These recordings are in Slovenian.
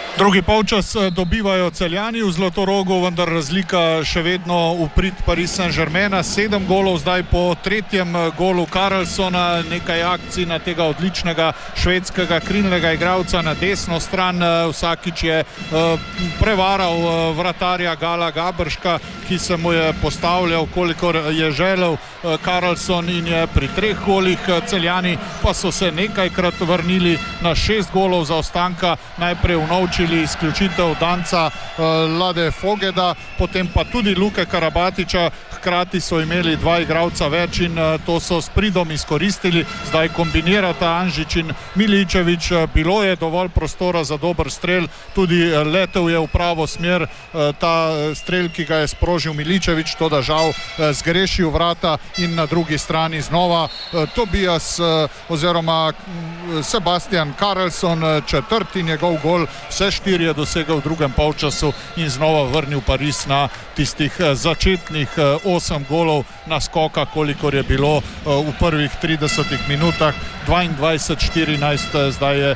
Drugi polčas dobivajo Celjani v Zlatorogu, vendar razlika še vedno v prid Paris Saint-Germaina. 7 golov zdaj po tretjem golu Karlssona, nekaj akcij na tega odličnega švedskega krilnega igralca na desno stran. Vsakič je prevaral vratarja Gala Gabrška, ki se mu je postavljal, kolikor je želel Karlsson, in je pri 3 golih. Celjani pa so se nekajkrat vrnili na 6 golov zaostanka, najprej unovčili izključitev Danca Lade Fogeda, potem pa tudi Luke Karabatiča. Hkrati so imeli 2 igralca več in to so s pridom izkoristili. Zdaj kombinirata Anžič in Miličević. Bilo je dovolj prostora za dober strel, tudi letel je v pravo smer ta strel, ki ga je sprožil Miličević, to da žal zgrešil vrata, in na drugi strani znova Tobias oziroma Sebastian Karlsson, četrti njegov gol. Vse 4 je dosegel v drugem polčasu in znova vrnil Paris na tistih začetnih 8 golov naskoka, kolikor je bilo v prvih 30 minutah. 22-14, zdaj je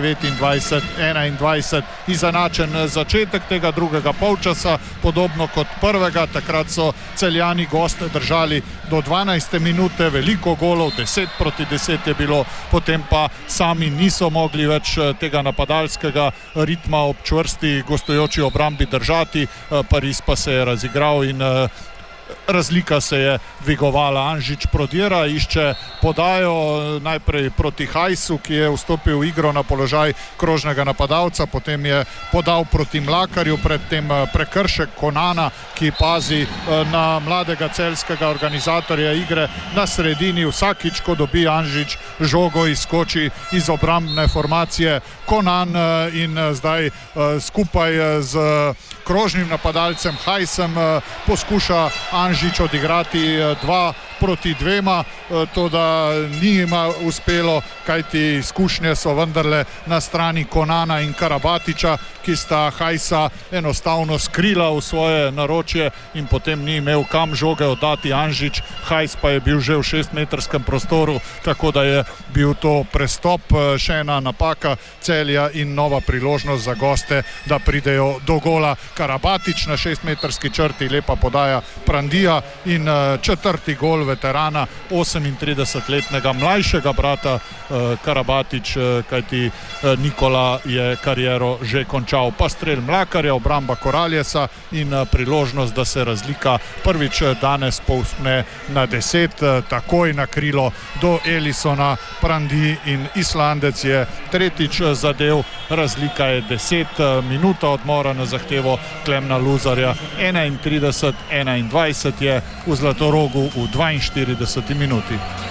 29-21 izenačen začetek tega drugega polčasa, podobno kot prvega. Takrat so Celjani goste držali do 12. minute, veliko golov, 10-10 je bilo, potem pa sami niso mogli več tega napadalskega ritma ob čvrsti gostujoči obrambi držati. Paris pa se je razigral in razlika se je dvigovala. Anžič prodira, išče podajo najprej proti Hajsu, ki je vstopil v igro na položaj krožnega napadalca, potem je podal proti Mlakarju, predtem prekršek Konana, ki pazi na mladega celjskega organizatorja igre na sredini. Vsakič, ko dobi Anžič žogo, izskoči iz obrambne formacije Konan in zdaj skupaj z krožnim napadalcem Hajsem poskuša Anžič odigrati 2 proti 2, to da ni ima uspelo, kajti izkušnje so vendarle na strani Konana in Karabatiča, ki sta Hajsa enostavno skrila v svoje naročje in potem ni imel kam žoge oddati Anžič. Hajs pa je bil že v 6-metrskem prostoru, tako da je bil to prestop. Še ena napaka Celja in nova priložnost za goste, da pridejo do gola. Karabatič na 6-metrski črti, lepa podaja Prandija in četrti gol veterana, 38-letnega mlajšega brata Karabatič, kajti Nikola je kariero že končal. Pa strel Mlakarja, obramba Koraljesa in priložnost, da se razlika prvič danes povzpne na 10, takoj na krilo do Elisona. Prandi in Islandec je tretjič zadev, razlika je 10, minuta odmora na zahtevo Klemna Luzarja. 31-21 je v Zlatorogu v 42 minuti.